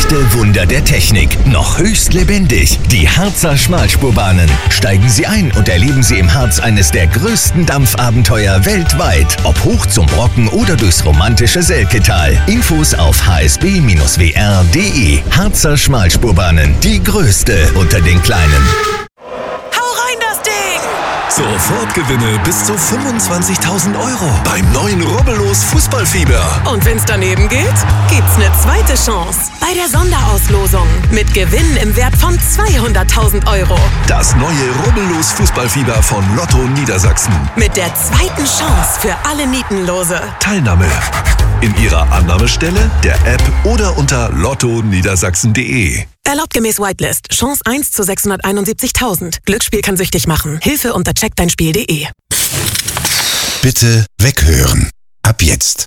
Echte Wunder der Technik, noch höchst lebendig. Die Harzer Schmalspurbahnen. Steigen Sie ein und erleben Sie im Harz eines der größten Dampfabenteuer weltweit. Ob hoch zum Brocken oder durchs romantische Selketal. Infos auf hsb-wr.de. Harzer Schmalspurbahnen, die größte unter den kleinen. Sofortgewinne bis zu 25.000 € beim neuen Rubbellos Fußballfieber. Und wenn's daneben geht, gibt's eine zweite Chance bei der Sonderauslosung mit Gewinnen im Wert von 200.000 €. Das neue Rubbellos Fußballfieber von Lotto Niedersachsen. Mit der zweiten Chance für alle Nietenlose. Teilnahme in Ihrer Annahmestelle, der App oder unter lottoniedersachsen.de. Erlaubt gemäß Whitelist. Chance 1 zu 671.000. Glücksspiel kann süchtig machen. Hilfe unter checkdeinspiel.de. Bitte weghören. Ab jetzt.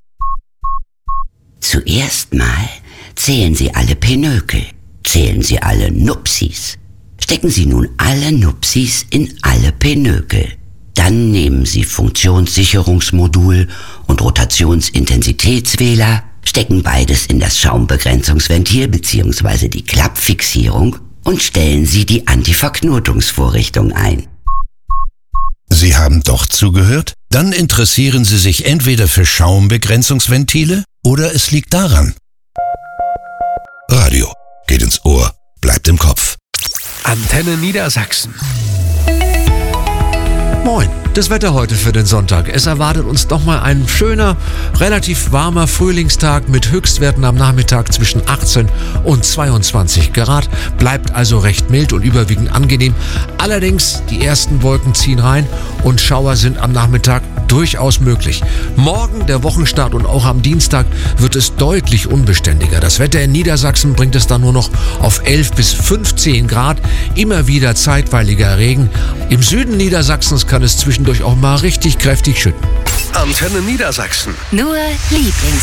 Zuerst mal zählen Sie alle Pinökel. Zählen Sie alle Nupsis. Stecken Sie nun alle Nupsis in alle Pinökel. Dann nehmen Sie Funktionssicherungsmodul und Rotationsintensitätswähler, stecken beides in das Schaumbegrenzungsventil bzw. die Klappfixierung und stellen Sie die Antiverknotungsvorrichtung ein. Sie haben doch zugehört? Dann interessieren Sie sich entweder für Schaumbegrenzungsventile oder es liegt daran. Radio geht ins Ohr, bleibt im Kopf. Antenne Niedersachsen. Moin, das Wetter heute für den Sonntag. Es erwartet uns nochmal ein schöner, relativ warmer Frühlingstag mit Höchstwerten am Nachmittag zwischen 18 und 22 Grad. Bleibt also recht mild und überwiegend angenehm. Allerdings, die ersten Wolken ziehen rein und Schauer sind am Nachmittag durchaus möglich. Morgen, der Wochenstart und auch am Dienstag wird es deutlich unbeständiger. Das Wetter in Niedersachsen bringt es dann nur noch auf 11 bis 15 Grad. Immer wieder zeitweiliger Regen. Im Süden Niedersachsens kann es zwischendurch auch mal richtig kräftig schütten. Antenne Niedersachsen. Nur Lieblings